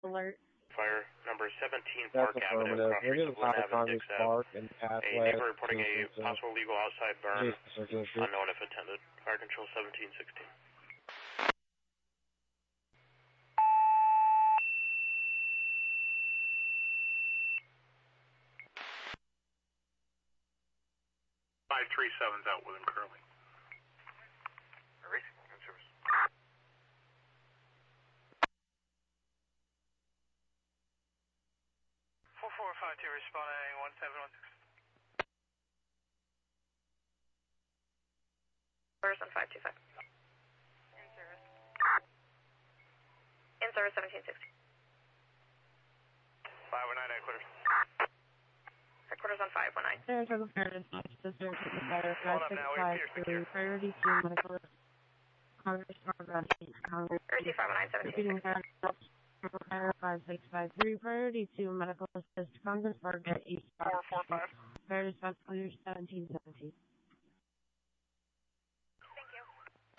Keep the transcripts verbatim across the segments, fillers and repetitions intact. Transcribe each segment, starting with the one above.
alert. Fire number seventeen That's Park Avenue, affirmative. cross We're streets going of to Lynn find Avenue, Congress Dix Park Ave. and A pathway. neighbor reporting a possible legal outside burn, unknown if attended. Fire control seventeen sixteen. five three seven's out with him currently. Racing, in service. four four five two responding one seven one six. First on five two five. In service. In service seventeen sixty. five one nine headquarters. Headquarters on five one nine. Saratoga Fairness Officer, Saratoga Fire, Hold up now, five we six five three, priority two, medical, Congress, Congress, Congress, Earth five one nine seventeen sixty. Fire, five six five three, priority two, medical assist, Congress, Margaret, East, four four five. Fire Dispatch Clear, seventeen seventeen. Thank you.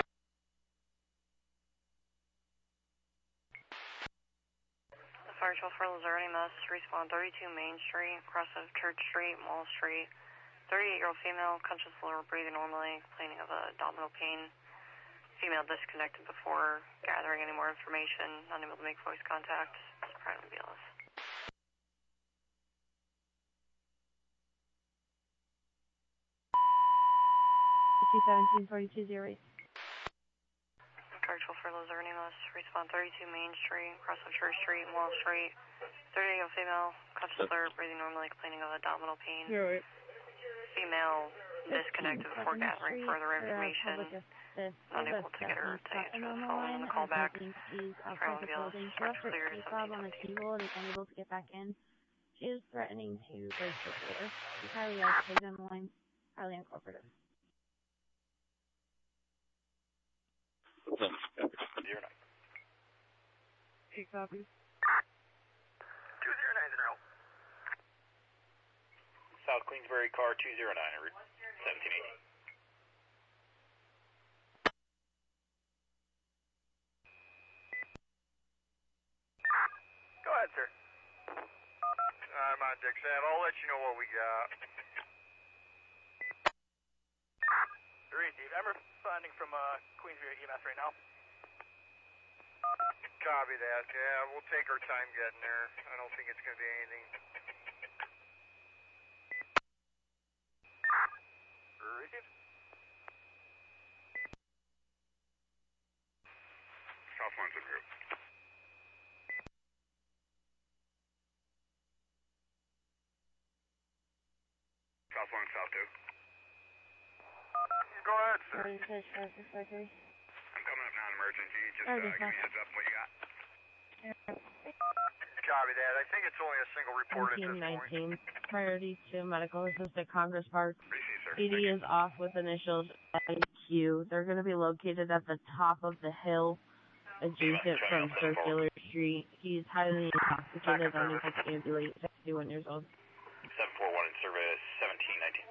The fire twelve for Luzerne must respawn thirty-two Main Street, cross of Church Street, Mall Street. thirty-eight-year-old female, conscious, lower, breathing normally, complaining of abdominal pain. Female disconnected before gathering any more information, unable to make voice contact. Currently B L S. seventeen forty-two zero eight. Virtual for Luzerne must respawn thirty-two Main Street, cross of Church Street, Mall Street. thirty-eight-year-old female, conscious, lower, breathing normally, complaining of abdominal pain. Zero eight. Female disconnected before gathering further information. Unable to get her to answer the phone on the call back. She's outside the building. She left her keyfob on the keyboard and is unable to get back in. She is threatening to break the door. She's highly agitated on the line, highly uncooperative. Zero nine. She copies. Two zero nine zero. South Queensbury car two zero nine, route seventeen eighteen. Go ahead, sir. I'm on Dix Ave. I'll let you know what we got. Three, Steve. I'm responding from uh, Queensbury E M S right now. Copy that. Yeah, we'll take our time getting there. I don't think it's going to be anything. Received. South one's in route. South one, South two. Go ahead, sir. Sorry, five six five three. I'm coming up non-emergency. Just uh, Sorry, give me a heads up what you got. Copy that. I think it's only a single report at this seventeen nineteen. point. Priority two, medical assistant, Congress Park. Receive, sir. C D is off with initials A Q. They're going to be located at the top of the hill, adjacent from Circular Street. He's highly intoxicated, unable to ambulate, sixty-one years old. seven four one in service, seventeen nineteen.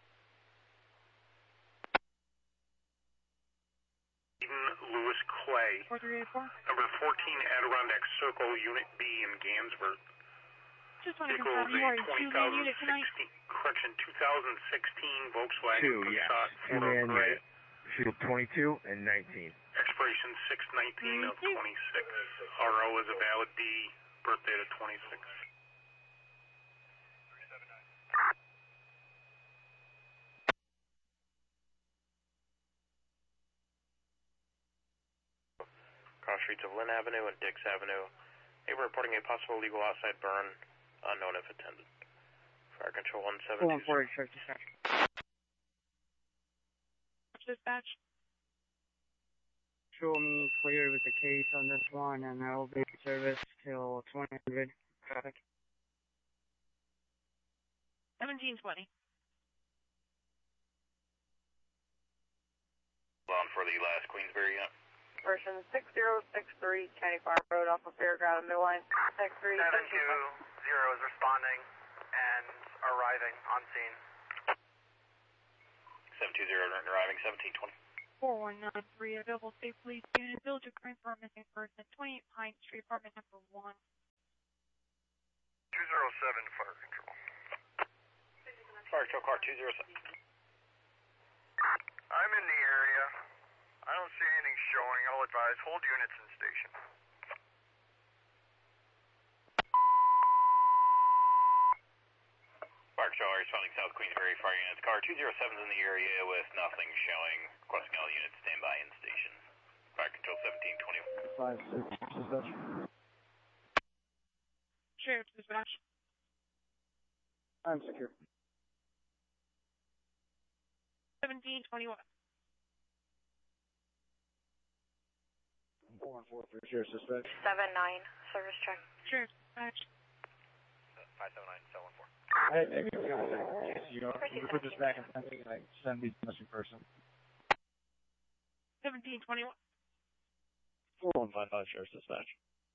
Lewis Clay, four three eight four. number fourteen Adirondack Circle, Unit B in Gansburg. Just want to Vehicle confirm is you are a a two-man unit tonight. correction, two thousand sixteen Volkswagen Two, yes. Passat Two four-door man gray. unit. Field twenty-two and nineteen. Expiration six nineteen of twenty-six. R O is a valid D. Birthday to twenty-six. Cross streets of Lynn Avenue and Dix Avenue. They were reporting a possible legal outside burn, unknown if attended. Fire control one seven two zero. Dispatch. Dispatch. Show me clear with the case on this one, and I will be in service till twenty hundred traffic. seventeen twenty. On for the last Queensbury unit. Version six zero six three, County Farm Road off of Fairground Midline. X three seven two zero is responding and arriving on scene. seven two zero arriving, seventeen twenty. four one nine three, available state police unit, Village of Greensboro, missing person, twenty-eight Pine Street, apartment number one. seven, fire control. Fire control, car two zero seven. I'm in the area. I don't see anything showing. I'll advise. Hold units in station. Fire control, responding South Queensbury fire units. Car two zero seven is in the area with nothing showing. Requesting all units stand by in station. Fire control seventeen twenty. five six, dispatch. Sheriff, dispatch. I'm secure. seventeen twenty-one. four one four three, Sheriff, dispatch. seven nine, service check. Sheriff, dispatch. five seven nine, seven one four. Hey, maybe we got it. You know, we put this back in pending, like, send these missing person. seventeen twenty-one. four one five five, Sheriff, dispatch.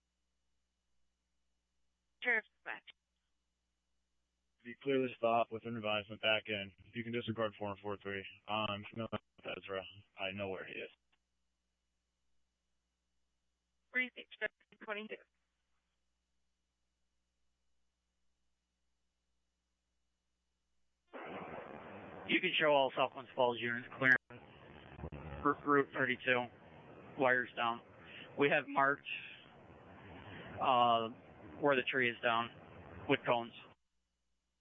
Sheriff, dispatch. If you clear this stop with an advisement back in, you can disregard four one four three. I'm familiar with Ezra. I know where he is. three six twenty-two. You can show all Southwest Falls units clearing Route thirty-two, wires down. We have marked uh, where the tree is down with cones.